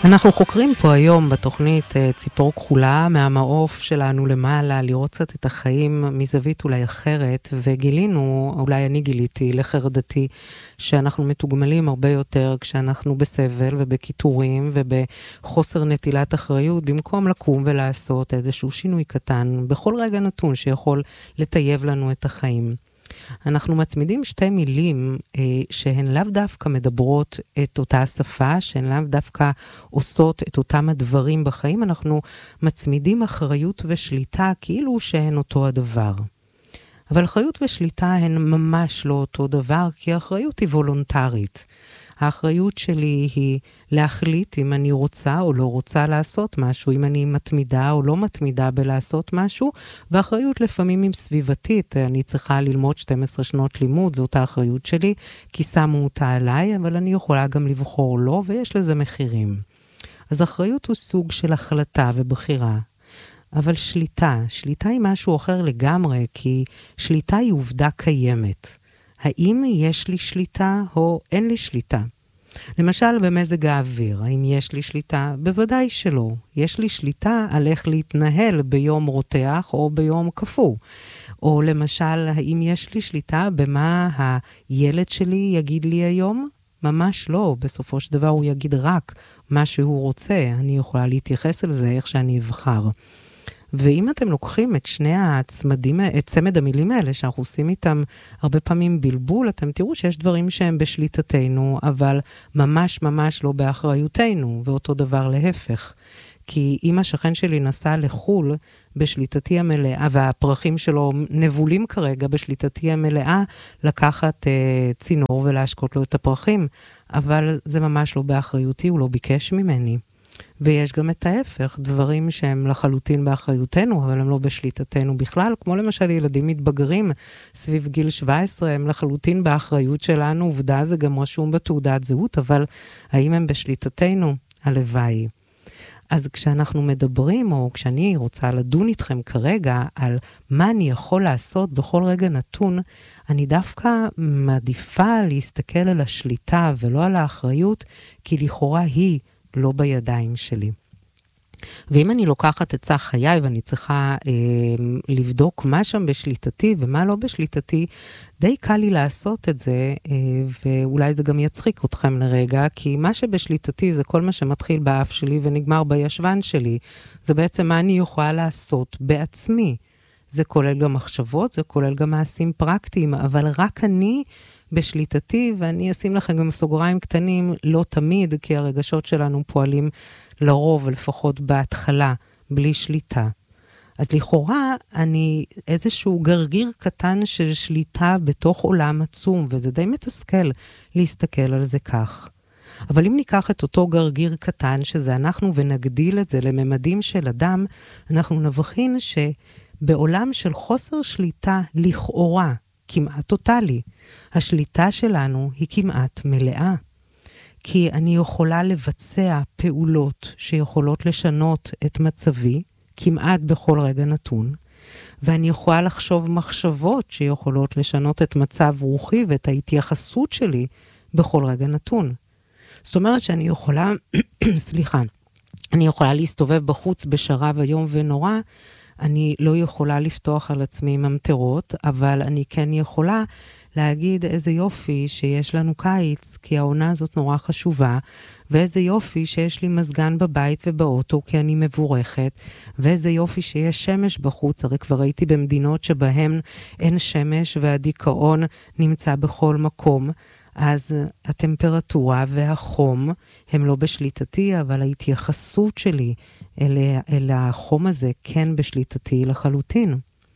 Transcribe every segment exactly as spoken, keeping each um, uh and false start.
אנחנו חוקרים פה היום בתוכנית ציפור כחולה מהמעוף שלנו למעלה, לראות קצת את החיים מזווית אולי אחרת, וגילינו, אולי אני גיליתי לחרדתי, שאנחנו מתוגמלים הרבה יותר כשאנחנו בסבל ובקיטורים ובחוסר נטילת אחריות, במקום לקום ולעשות איזשהו שינוי קטן, בכל רגע נתון שיכול לטייב לנו את החיים. אנחנו מצמידים שתי מילים אה, שהן לאו דווקא מדברות את אותה שפה, שהן לאו דווקא עושות את אותם הדברים בחיים, אנחנו מצמידים אחריות ושליטה כאילו שהן אותו הדבר. אבל אחריות ושליטה הן ממש לא אותו דבר, כי האחריות היא וולונטרית. האחריות שלי היא להחליט אם אני רוצה או לא רוצה לעשות משהו, אם אני מתמידה או לא מתמידה בלעשות משהו, והאחריות לפעמים היא סביבתית. אני צריכה ללמוד שתים עשרה שנות לימוד, זאת האחריות שלי, כי שמו אותה עליי, אבל אני יכולה גם לבחור לא, ויש לזה מחירים. אז אחריות הוא סוג של החלטה ובחירה. אבל שליטה, שליטה היא משהו אחר לגמרי, כי שליטה היא עובדה קיימת. האם יש לי שליטה או אין לי שליטה? למשל במזג האוויר, האם יש לי שליטה? בוודאי שלא. יש לי שליטה על איך להתנהל ביום רותח או ביום קפוא. או למשל, האם יש לי שליטה במה הילד שלי יגיד לי היום? ממש לא. בסופו של דבר הוא יגיד רק מה שהוא רוצה. אני יכולה להתייחס על זה איך שאני אבחר. ואם אתם לוקחים את שני הצמדים, את צמד המילים האלה שאנחנו עושים איתם הרבה פעמים בלבול, אתם תראו שיש דברים שהם בשליטתנו, אבל ממש ממש לא באחריותנו, ואותו דבר להפך. כי אם השכן שלי נסע לחול בשליטתי המלאה, והפרחים שלו נבולים כרגע בשליטתי המלאה, לקחת אה, צינור ולהשקות לו את הפרחים, אבל זה ממש לא באחריותי, הוא לא ביקש ממני. ויש גם את ההפך, דברים שהם לחלוטין באחריותנו, אבל הם לא בשליטתנו בכלל, כמו למשל ילדים מתבגרים סביב גיל שבע עשרה, הם לחלוטין באחריות שלנו, עובדה זה גם רשום בתעודת זהות, אבל האם הם בשליטתנו? הלוואי. אז כשאנחנו מדברים, או כשאני רוצה לדון איתכם כרגע על מה אני יכול לעשות בכל רגע נתון, אני דווקא מעדיפה להסתכל על השליטה ולא על האחריות, כי לכאורה היא לא בידיים שלי. ואם אני לוקחת את צח חיי ואני צריכה אה, לבדוק מה שם בשליטתי ומה לא בשליטתי, די קל לי לעשות את זה, אה, ואולי זה גם יצחיק אתכם לרגע, כי מה שבשליטתי זה כל מה שמתחיל באף שלי ונגמר בישבן שלי. זה בעצם מה אני יכולה לעשות בעצמי. זה כולל גם מחשבות, זה כולל גם מעשים פרקטיים, אבל רק אני בשליטתי, ואני אשים לכם גם סוגריים קטנים, לא תמיד, כי הרגשות שלנו פועלים לרוב, לפחות בהתחלה, בלי שליטה. אז לכאורה, אני איזשהו גרגיר קטן של שליטה בתוך עולם עצום, וזה די מתסכל להסתכל על זה כך. אבל אם ניקח את אותו גרגיר קטן, שזה אנחנו, ונגדיל את זה לממדים של אדם, אנחנו נבחין שבעולם של חוסר שליטה לכאורה, כמעט טוטלי, השליטה שלנו היא כמעט מלאה. כי אני יכולה לבצע פעולות שיכולות לשנות את מצבי, כמעט בכל רגע נתון, ואני יכולה לחשוב מחשבות שיכולות לשנות את מצב רוחי ואת ההתייחסות שלי בכל רגע נתון. זאת אומרת שאני יכולה, סליחה, אני יכולה להסתובב בחוץ בשרב היום ונורא, אני לא יכולה לפתוח על עצמי ממטרות, אבל אני כן יכולה להגיד איזה יופי שיש לנו קיץ, כי העונה הזאת נורא חשובה, ואיזה יופי שיש לי מזגן בבית ובאוטו, כי אני מבורכת, ואיזה יופי שיש שמש בחוץ, הרי כבר הייתי במדינות שבהן אין שמש והדיכאון נמצא בכל מקום, אז הטמפרטורה והחום הם לא בשליטתי, אבל ההתייחסות שלי אל, אל החום הזה כן בשליטתי לחלוטין.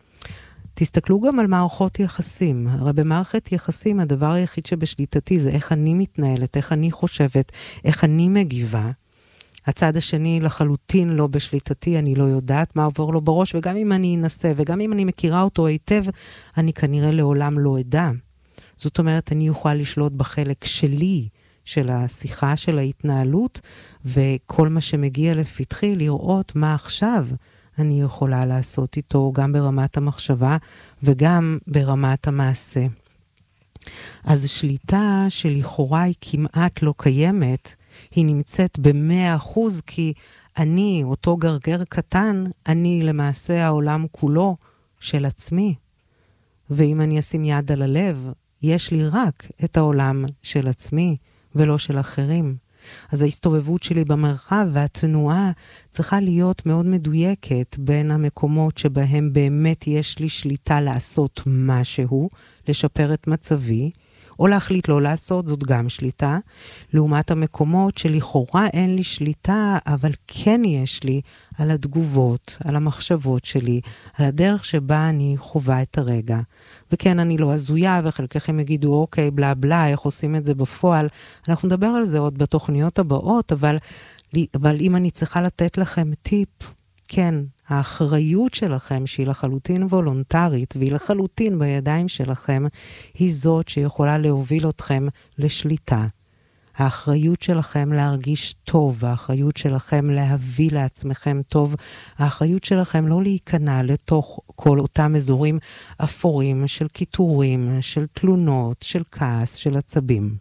תסתכלו גם על מערכות יחסים. הרי במערכת יחסים הדבר היחיד שבשליטתי זה איך אני מתנהלת, איך אני חושבת, איך אני מגיבה. הצד השני לחלוטין לא בשליטתי, אני לא יודעת מה עובר לו בראש, וגם אם אני אנסה, וגם אם אני מכירה אותו היטב, אני כנראה לעולם לא אדע. זאת אומרת, אני יכולה לשלוט בחלק שלי, של השיחה, של ההתנהלות, וכל מה שמגיע לפתחי, לראות מה עכשיו אני יכולה לעשות איתו, גם ברמת המחשבה, וגם ברמת המעשה. אז שליטה שלכאורה היא כמעט לא קיימת, היא נמצאת במאה אחוז, כי אני, אותו גרגר קטן, אני למעשה העולם כולו של עצמי. ואם אני אשים יד על הלב, יש לי רק את העולם של עצמי, ולא של אחרים. אז ההסתובבות שלי במרחב והתנועה צריכה להיות מאוד מדויקת בין המקומות שבהם באמת יש לי שליטה לעשות משהו, לשפר את מצבי, או להחליט לא לעשות, זאת גם שליטה, לעומת המקומות שלכאורה אין לי שליטה, אבל כן יש לי על התגובות, על המחשבות שלי, על הדרך שבה אני חווה את הרגע. וכן, אני לא הזויה, וחלקכם יגידו, אוקיי, בלה בלה, איך עושים את זה בפועל. אנחנו נדבר על זה עוד בתוכניות הבאות, אבל, אבל אם אני צריכה לתת לכם טיפ, כן, האחריות שלכם, שהיא לחלוטין וולונטרית, והיא לחלוטין בידיים שלכם, היא זאת שיכולה להוביל אתכם לשליטה. האחריות שלכם להרגיש טוב, האחריות שלכם להביא לעצמכם טוב, האחריות שלכם לא להיכנע לתוך כל אותם אזורים אפורים של קיטורים, של תלונות, של כעס, של עצבים.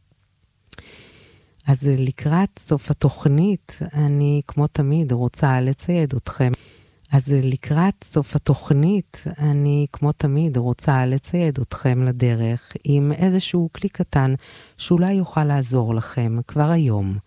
אז לקראת סוף התוכנית, אני כמו תמיד רוצה לצייד אתכם. אז לקראת סוף התוכנית, אני כמו תמיד רוצה לצייד אתכם לדרך עם איזשהו כלי קטן שאולי יוכל לעזור לכם כבר היום.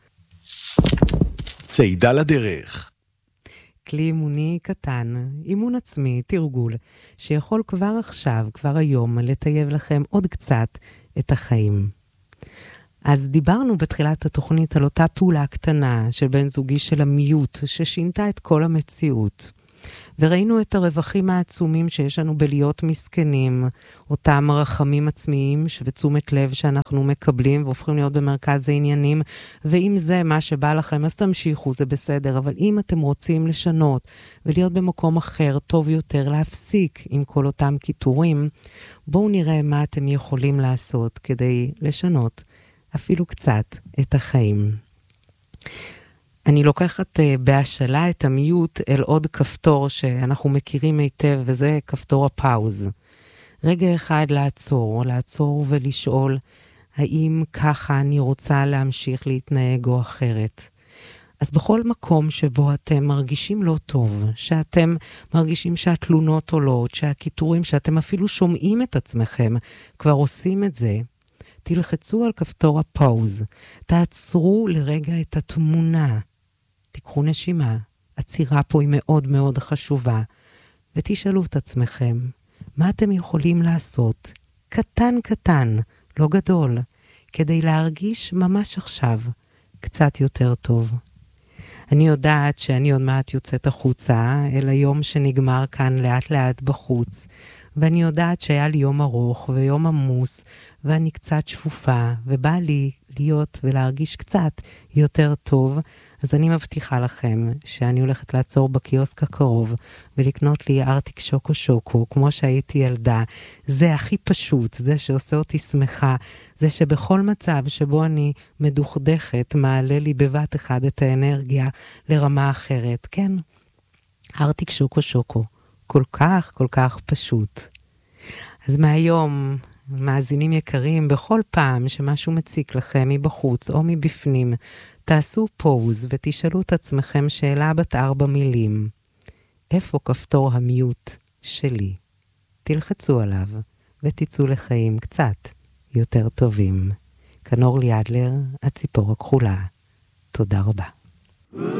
ציידה לדרך. כלי אימוני קטן, אימון עצמי, תרגול, שיכול כבר עכשיו, כבר היום, לטייב לכם עוד קצת את החיים. אז דיברנו בתחילת התוכנית על אותה פעולה קטנה של בן זוגי של המיוט, ששינתה את כל המציאות. וראינו את הרווחים העצומים שיש לנו בלהיות מסכנים, אותם רחמים עצמיים ותשומת לב שאנחנו מקבלים והופכים להיות במרכז העניינים, ואם זה מה שבא לכם אז תמשיכו, זה בסדר, אבל אם אתם רוצים לשנות ולהיות במקום אחר, טוב יותר, להפסיק עם כל אותם קיטורים, בואו נראה מה אתם יכולים לעשות כדי לשנות אפילו קצת את החיים. אני לוקחת uh, בהשאלה את המיוט אל עוד כפתור שאנחנו מכירים היטב, וזה כפתור הפאוז. רגע אחד לעצור, לעצור ולשאול, האם ככה אני רוצה להמשיך להתנהג או אחרת? אז בכל מקום שבו אתם מרגישים לא טוב, שאתם מרגישים שהתלונות עולות, שהכיתורים, שאתם אפילו שומעים את עצמכם, כבר עושים את זה, תלחצו על כפתור הפאוז, תעצרו לרגע את התמונה, תיקחו נשימה, הצירה פה היא מאוד מאוד חשובה, ותשאלו את עצמכם, מה אתם יכולים לעשות, קטן קטן, לא גדול, כדי להרגיש ממש עכשיו קצת יותר טוב. אני יודעת שאני עוד מעט יוצאת החוצה, אל היום שנגמר כאן לאט לאט בחוץ, ואני יודעת שהיה לי יום ארוך ויום עמוס, ואני קצת שפופה, ובא לי להיות ולהרגיש קצת יותר טוב, אז אני מבטיחה לכם שאני הולכת לעצור בקיוסק הקרוב, ולקנות לי ארטיק שוקו שוקו, כמו שהייתי ילדה. זה הכי פשוט, זה שעושה אותי שמחה, זה שבכל מצב שבו אני מדוכדכת, מעלה לי בבת אחד את האנרגיה לרמה אחרת. כן, ארטיק שוקו שוקו. כל כך, כל כך פשוט. אז מהיום, מאזינים יקרים, בכל פעם שמשהו מציק לכם מבחוץ או מבפנים, תעשו פוז ותשאלו את עצמכם שאלה בת ארבע מילים. איפה כפתור המיוט שלי? תלחצו עליו ותצאו לחיים קצת יותר טובים. כאן אורלי אדלר, הציפור הכחולה. תודה רבה.